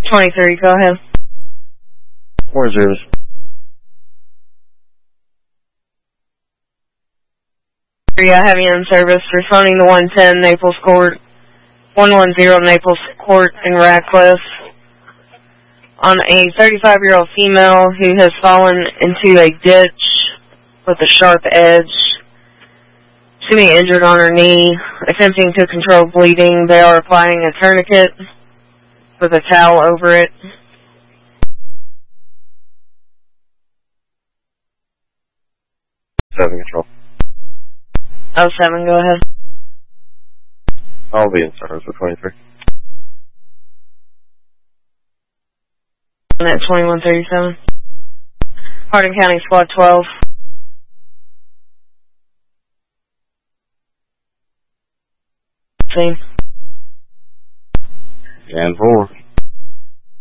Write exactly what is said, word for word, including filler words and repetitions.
twenty-three, go ahead. Where's yours? I have you in service. Responding to one ten Naples Court, one one zero Naples Court in Radcliffe. On a thirty-five-year-old female who has fallen into a ditch with a sharp edge. She's being injured on her knee, attempting to control bleeding. They are applying a tourniquet with a towel over it. Seven control. Oh seven, go ahead. I'll be in service with twenty-three. At twenty-one thirty-seven. Hardin County Squad twelve. Same. And four.